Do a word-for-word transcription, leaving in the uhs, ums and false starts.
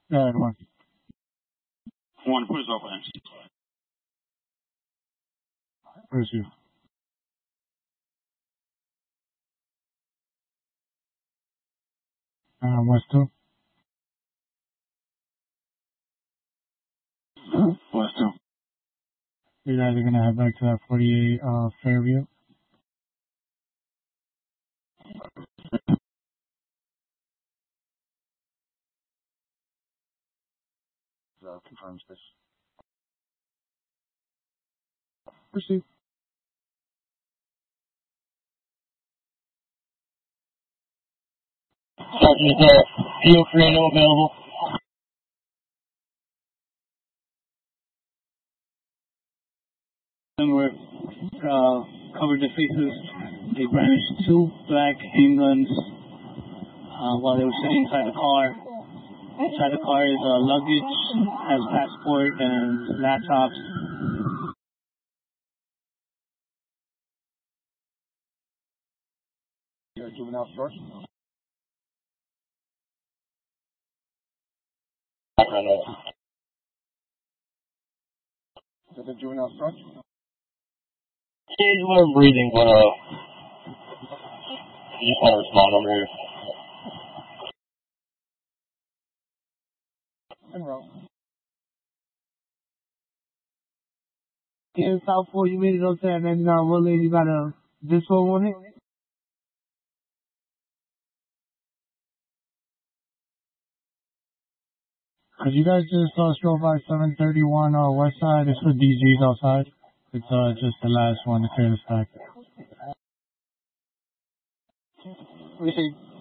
Go ahead, one. One, put his off hands. Where's you? Um, what's two? What's two? You guys are gonna head back to that forty-eight uh, Fairview. Uh, confirms this. Proceed. Sergeant, is uh, P O Creano available? And we're uh, covered their faces. They brandished two black handguns uh, while they were sitting inside the car. Inside the car is uh, luggage, has passport and laptops. You're a juvenile source? Background noise. Is it a juvenile source? He's a little breathing, but uh, you just want to respond over here. And route. In South Forty, you made it up there, and then uh, one lady got a this one on it. Cause you guys just uh, stroll by seven thirty-one uh, West Side. It's with D G's outside. It's uh, just the last one to clear the stack. We see